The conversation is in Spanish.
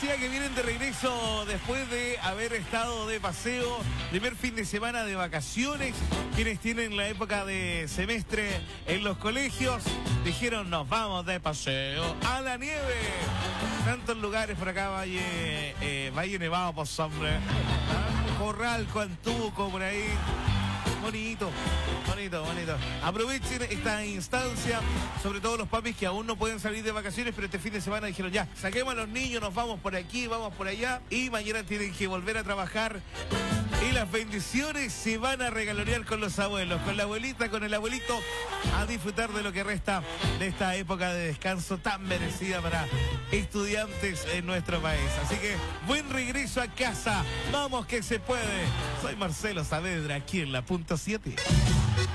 decía que vienen de regreso después de haber estado de paseo, primer fin de semana de vacaciones. Quienes tienen la época de semestre en los colegios dijeron: nos vamos de paseo a la nieve. Tantos lugares por acá, Valle Nevado, pues hombre. Corral, Coantuco, por ahí. Bonito. Aprovechen esta instancia, sobre todo los papis que aún no pueden salir de vacaciones, pero este fin de semana dijeron: ya, saquemos a los niños, nos vamos por aquí, vamos por allá, y mañana tienen que volver a trabajar. Y las bendiciones se van a regalonear con los abuelos, con la abuelita, con el abuelito, a disfrutar de lo que resta de esta época de descanso tan merecida para estudiantes en nuestro país. Así que buen regreso a casa, vamos que se puede. Soy Marcelo Saavedra, aquí en la punto 7.